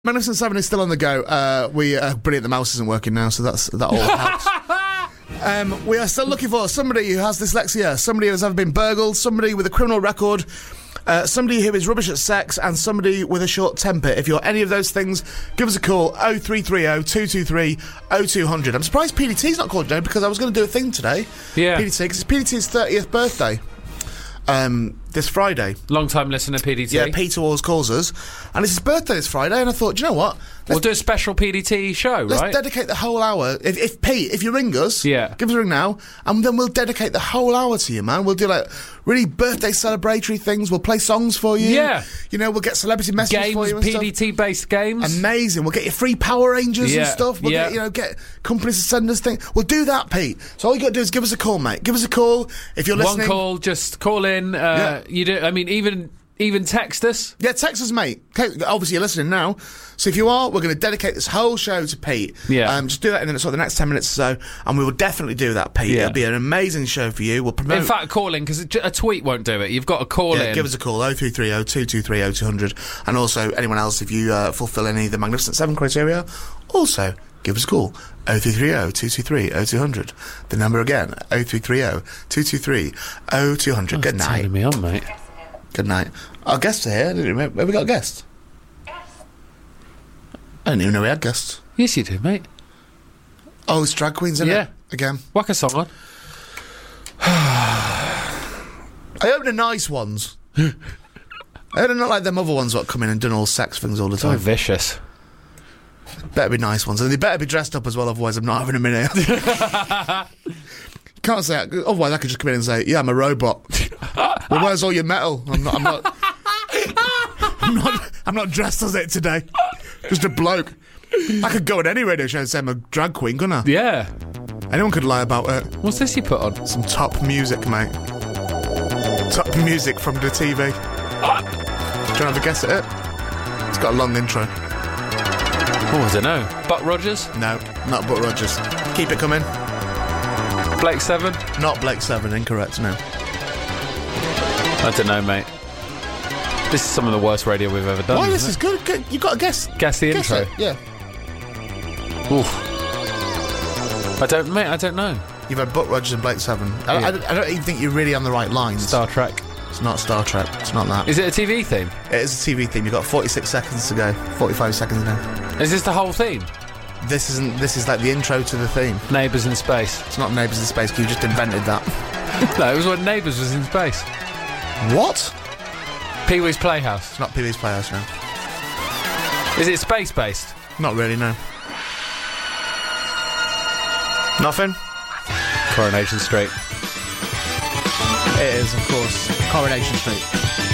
Magnificent 7 is still on the go. Brilliant, the mouse isn't working now, so that all helps. We are still looking for somebody who has dyslexia, somebody who has ever been burgled, somebody with a criminal record, somebody who is rubbish at sex, and somebody with a short temper. If you're any of those things, give us a call, 0330 223 0200. I'm surprised PDT's not called today, because I was going to do a thing today. Yeah. PDT, because it's PDT's 30th birthday. This Friday. Long-time listener, PDT. Yeah, Peter always calls us. And it's his birthday this Friday, and I thought, do you know what? We'll do a special PDT show, Let's right? dedicate the whole hour. If you ring us, Yeah. give us a ring now, and then we'll dedicate the whole hour to you, man. We'll do, like, really birthday celebratory things. We'll play songs for you. Yeah. You know, we'll get celebrity messages Games, for you and stuff. PDT-based games. Amazing. We'll get you free Power Rangers and Yeah, stuff. We'll yeah. get companies to send us things. We'll do that, Pete. So all you got to do is give us a call, mate. Give us a call if you're listening. One call, just call in. Yeah. You do. I mean, even text us. Yeah, text us, mate. Okay, obviously, you're listening now. So if you are, we're going to dedicate this whole show to Pete. Yeah. Just do that in the next 10 minutes or so, and we will definitely do that, Pete. Yeah. It'll be an amazing show for you. We'll promote. In fact, call in, because a tweet won't do it. You've got to call in. Give us a call, 0330 223 0200. And also, anyone else, if you fulfil any of the Magnificent 7 criteria, also give us a call, 0330 223 0200. The number again, 0330 223 0200. Good night. Turning me on, mate. Good night. Our guests are here. Have we got a guest? I didn't even know we had guests. Yes, you do, mate. Oh, it's drag queens, isn't Yeah. it? Again. Whack a song on. I hope they're nice ones. I hope they're not like them other ones that come in and done all sex things all the So time. vicious. Better be nice ones. And they better be dressed up as well, otherwise I'm not having a minute. Can't say that. Otherwise I could just come in and say, yeah, I'm a robot. Well, where's all your metal? I'm not dressed as it today. Just a bloke. I could go on any radio show and say I'm a drag queen, couldn't I? Yeah. Anyone could lie about it. What's this you put on? Some top music, mate. Top music from the TV. Do you want to have a guess at it? It's got a long intro. Oh, I don't know. Buck Rogers? No, not Buck Rogers. Keep it coming. Blake 7? Not Blake 7, incorrect, no. I don't know, mate. This is some of the worst radio we've ever done. Why, this isn't is good. You got to guess. Guess the Guess intro. it, yeah. Oof. I don't know. You've had Buck Rogers and Blake 7. I don't even think you're really on the right lines. Star Trek. It's not Star Trek. It's not that. Is it a TV theme? It is a TV theme. You've got 46 seconds to go. 45 seconds now. Is this the whole theme? This is like the intro to the theme. Neighbours in Space. It's not Neighbours in Space, 'cause you just invented that. No, it was when Neighbours was in space. What? Pee-wee's Playhouse. It's not Pee-wee's Playhouse now. Is it space-based? Not really, no. Nothing? Coronation Street. It is, of course. Coronation Street.